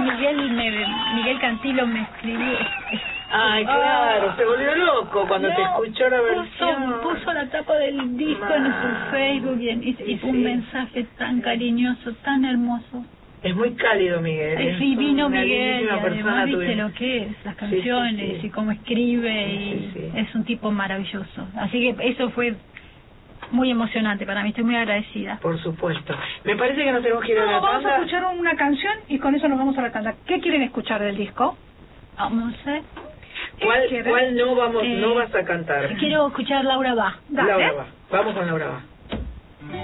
Miguel Cantilo me escribió. Ay, claro, se volvió loco cuando te escuchó la versión. Puso la tapa del disco en su Facebook y fue un mensaje tan cariñoso, tan hermoso. Es muy cálido, Miguel. Es divino, Miguel, y persona, además viste lo que es, las canciones y cómo escribe, es un tipo maravilloso. Así que eso fue muy emocionante para mí, estoy muy agradecida. Por supuesto. Me parece que nos tenemos que ir a la tanda. Vamos a escuchar una canción y con eso nos vamos a la tanda. ¿Qué quieren escuchar del disco? Vamos a ver. ¿Cuál no vas a cantar? Quiero escuchar Laura Va. Laura Va. Vamos con Laura Va.